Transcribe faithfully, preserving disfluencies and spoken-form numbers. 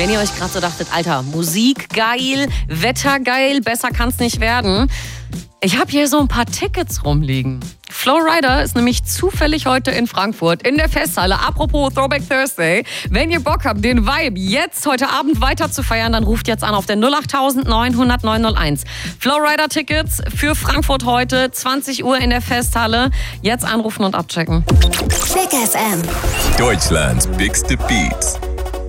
Wenn ihr euch gerade so dachtet, Alter, Musik geil, Wetter geil, besser kann's nicht werden. Ich habe hier so ein paar Tickets rumliegen. Flowrider ist nämlich zufällig heute in Frankfurt in der Festhalle. Apropos Throwback Thursday. Wenn ihr Bock habt, den Vibe jetzt heute Abend weiter zu feiern, dann ruft jetzt an auf der null acht neun null null neun null eins. Flowrider Tickets für Frankfurt heute, zwanzig Uhr in der Festhalle. Jetzt anrufen und abchecken. Click F M. Deutschlands bigste Beats.